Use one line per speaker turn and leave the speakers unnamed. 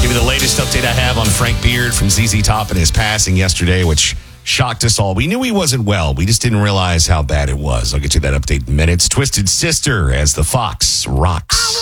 Give you the latest update I have on Frank Beard from ZZ Top and his passing yesterday, which shocked us all. We knew he wasn't well. We just didn't realize how bad it was. I'll get you that update in minutes. Twisted Sister as the Fox rocks.